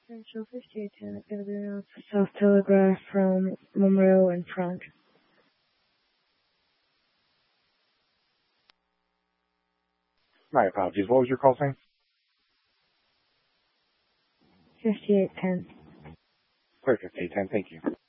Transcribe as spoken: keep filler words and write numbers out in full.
Central fifty-eight ten, it's going to be around South Telegraph from Memorial and front. My apologies. What was your call saying? fifty-eight ten. Clear fifty-eight ten, thank you.